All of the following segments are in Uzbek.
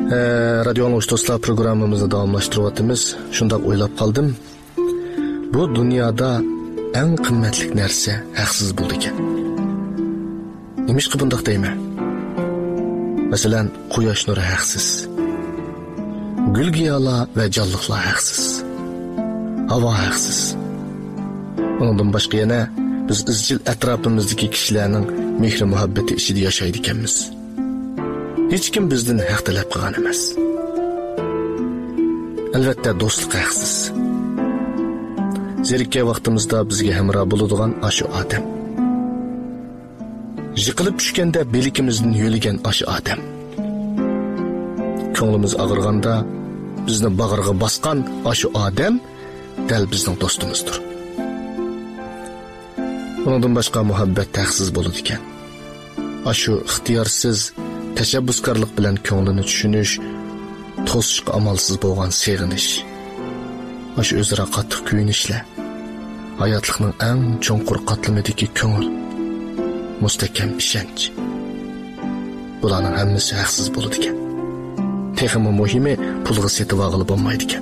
Radio Anlıç dostlar programımızı davamlaştırıvatımız. Şundaq oylap qaldım. Bu dünyada en kıymetlik nerse haksız buldu eken. Nemiş ki bundaq deyme? Mesela quyosh nuri haksız. Gül giyala ve canlıqlar haksız. Hava haksız. Ondan başka yana biz izchil atrofimizdagi kishilarning mehr muhabbati ichida yashaydi ekanmiz. Hech kim bizdan haq talab qilgan emas. Albatta do'stlik haqsiz. Zerikka vaqtimizda bizga hamroh bo'ladigan ashu odam. Yiqilib tushganda belikimizdan yo'ligan ashu odam. Ko'nglimiz og'irganda bizni bag'riga bosgan ashu odam dal bizning do'stimizdir. Ondan başqa muhabbet haqsiz bo'ladi ekan. Ashu ixtiyorsiz tashabbuskorlik bilan ko'nglini tushunish, to'sishga amalsiz bo'lgan seg'inish. Ashu o'zaro qattiq kuyinishlar. Hayotlikning eng cho'nqur qatlamidagi ko'ngil, mustahkam ishonch. Bularning hammasi haqsiz bo'ladi ekan. Texmi muhimi pulga setib olib bo'lmaydi ekan.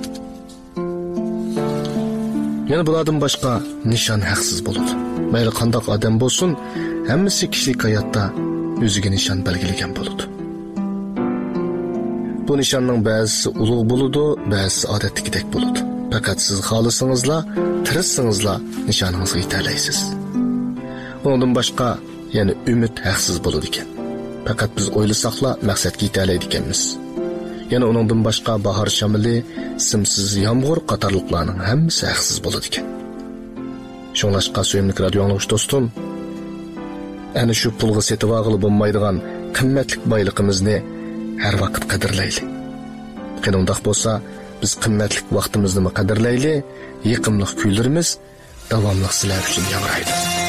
Yana bulardan başqa nishon haqsiz bo'ladi. Mayli qandoq odam bo'lsin, hammasi kishilik hayotda o'ziga nishon belgilagan bo'ladi. Bu nishonning ba'zisi ulug' bo'ladi, ba'zisi odatdagidek bo'ladi. Faqat siz xohlasangizlar, tirishsangizlar nishoningizga yeta olasiz. Undan boshqa yana umid haqsiz bo'ladi ekan. Faqat biz o'ylasaqlar maqsadga yeta oladi ekanmiz. Yana undan boshqa bahor shamili, simsiz yomg'ir qatorliqlarning hammasi haqsiz bo'ladi ekan. Şoňlaşqa söýümlik radio anlıç dostum, ana şu pulga setip agıly bolmaýdygan qymmatlyk baýlygymyzni her wagt qadirleýli. Qanday bolsa, biz qymmatlyk wagtymyzni qadirleýli, ýaqymlyk küýlerimiz dawamlyk sizler üçin ýaňraýdy.